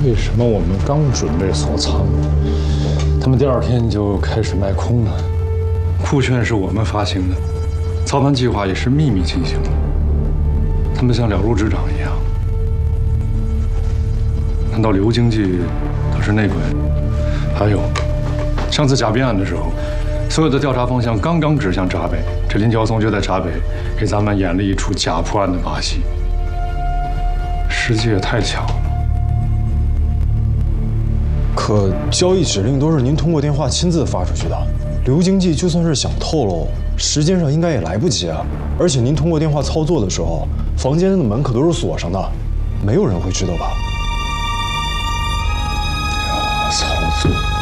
为什么我们刚准备锁仓，他们第2天就开始卖空呢？库券是我们发行的，操盘计划也是秘密进行的。他们像了如指掌一样。难道刘经济他是内鬼？还有，上次假币案的时候，所有的调查方向刚刚指向闸北，这林乔松就在闸北给咱们演了一出假破案的把戏。时机也太巧了。 可交易指令都是您通过电话亲自发出去的，刘经济就算是想透露，时间上应该也来不及啊。而且您通过电话操作的时候，房间的门可都是锁上的，没有人会知道吧？ 操作。